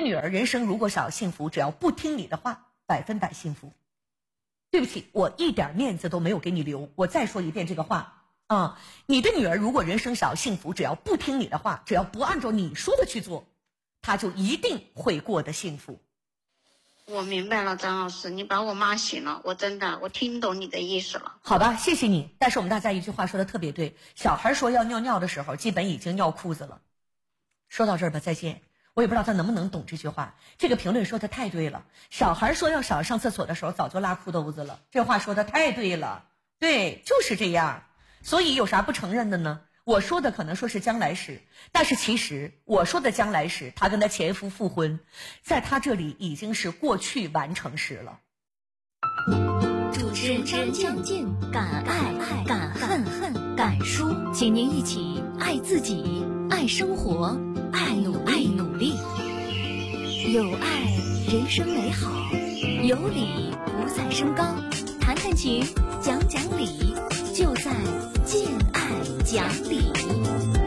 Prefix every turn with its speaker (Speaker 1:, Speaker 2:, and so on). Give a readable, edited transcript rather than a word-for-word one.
Speaker 1: 女儿人生如果想要幸福，只要不听你的话，100%幸福。对不起，我一点面子都没有给你留，我再说一遍这个话啊，你的女儿如果人生想要幸福，只要不听你的话，只要不按照你说的去做，她就一定会过得幸福。
Speaker 2: 我明白了，张老师，你把我骂醒了，我听懂你的意思了。
Speaker 1: 好吧，谢谢你。但是我们大家一句话说的特别对，小孩说要尿尿的时候，基本已经尿裤子了。说到这儿吧，再见。我也不知道他能不能懂这句话。这个评论说的太对了，小孩说要上厕所的时候，早就拉裤兜子了。这话说的太对了，对，就是这样。所以有啥不承认的呢？我说的可能说是将来时，但是其实我说的将来时，他跟他前夫复婚，在他这里已经是过去完成时了。
Speaker 3: 主持人张静，敢爱敢恨敢输，请您一起爱自己，爱生活，爱努力。有爱，人生美好；有理，不再升高。谈谈情，讲理，就在见爱讲理。